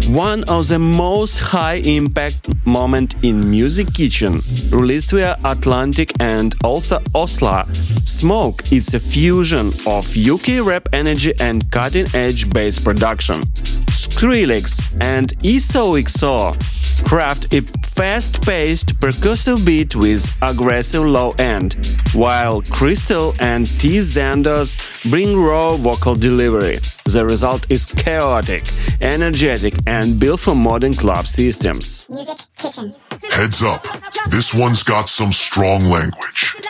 One of the most high-impact moments in Music Kitchen, released via Atlantic and also Oslo. Smoke is a fusion of UK rap energy and cutting-edge bass production. Skrillex and XOXO craft a fast-paced percussive beat with aggressive low end, while Crystal and T. Xandos bring raw vocal delivery. The result is chaotic, energetic, and built for modern club systems. Music Kitchen. Heads up, this one's got some strong language.